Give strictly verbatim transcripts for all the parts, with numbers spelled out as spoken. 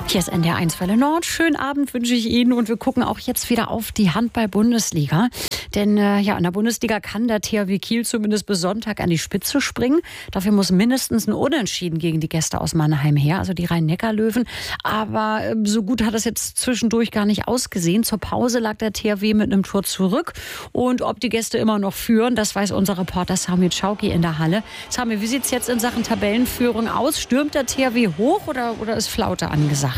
Hier ist N D R eins Welle Nord. Schönen Abend wünsche ich Ihnen und wir gucken auch jetzt wieder auf die Handball-Bundesliga. Denn äh, ja, in der Bundesliga kann der T H W Kiel zumindest bis Sonntag an die Spitze springen. Dafür muss mindestens ein Unentschieden gegen die Gäste aus Mannheim her, also die Rhein-Neckar-Löwen. Aber äh, so gut hat es jetzt zwischendurch gar nicht ausgesehen. Zur Pause lag der T H W mit einem Tor zurück. Und ob die Gäste immer noch führen, das weiß unser Reporter Sami Schauki in der Halle. Sami, wie sieht es jetzt in Sachen Tabellenführung aus? Stürmt der T H W hoch oder, oder ist Flaute angesagt?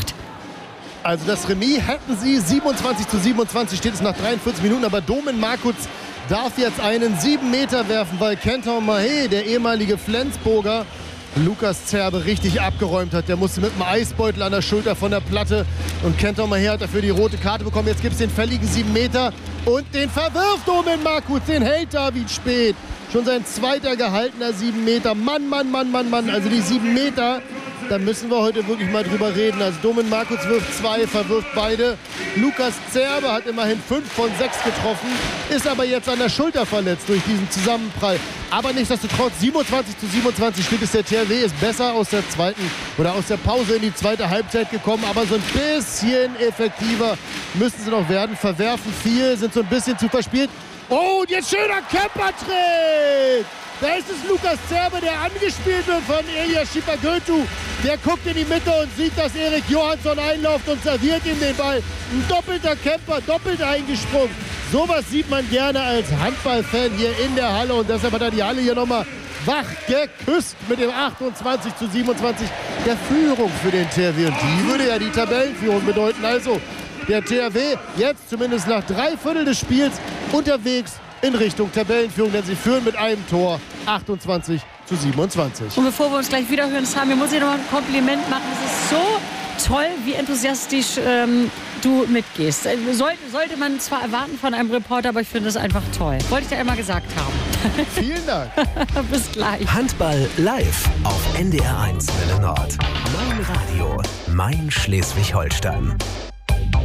Also das Remis hätten sie, siebenundzwanzig zu siebenundzwanzig steht es nach dreiundvierzig Minuten, aber Domen Markutz darf jetzt einen sieben Meter werfen, weil Kenton Mahé, der ehemalige Flensburger, Lukas Zerbe richtig abgeräumt hat. Der musste mit einem Eisbeutel an der Schulter von der Platte und Kenton Mahé hat dafür die rote Karte bekommen. Jetzt gibt es den fälligen sieben Meter und den verwirft Domen Markutz, den hält David Speth. Schon sein zweiter gehaltener sieben Meter. Mann, Mann, Mann, Mann, Mann, also die sieben Meter. Da müssen wir heute wirklich mal drüber reden. Also Domen Markutz wirft zwei, verwirft beide. Lukas Zerbe hat immerhin fünf von sechs getroffen, ist aber jetzt an der Schulter verletzt durch diesen Zusammenprall. Aber nichtsdestotrotz, siebenundzwanzig zu siebenundzwanzig steht es. Der T H W ist besser aus der zweiten oder aus der Pause in die zweite Halbzeit gekommen. Aber so ein bisschen effektiver müssen sie noch werden. Verwerfen viel, sind so ein bisschen zu verspielt. Oh, und jetzt schöner Campertrick! Da ist es Lukas Zerbe, der angespielt wird von Elias Schipagötu. Der guckt in die Mitte und sieht, dass Erik Johansson einläuft und serviert ihm den Ball. Ein doppelter Camper, doppelt eingesprungen. Sowas sieht man gerne als Handballfan hier in der Halle. Und deshalb hat er die Halle hier nochmal wach geküsst mit dem achtundzwanzig zu siebenundzwanzig der Führung für den T H W. Und die würde ja die Tabellenführung bedeuten. Also der T H W jetzt zumindest nach drei Viertel des Spiels unterwegs in Richtung Tabellenführung, denn sie führen mit einem Tor achtundzwanzig zu siebenundzwanzig. Und bevor wir uns gleich wiederhören, Sami, muss ich noch mal ein Kompliment machen. Es ist so toll, wie enthusiastisch ähm, du mitgehst. Sollte, sollte man zwar erwarten von einem Reporter, aber ich finde es einfach toll. Wollte ich dir einmal gesagt haben. Vielen Dank. Bis gleich. Handball live auf N D R eins Welle Nord. Mein Radio, mein Schleswig-Holstein.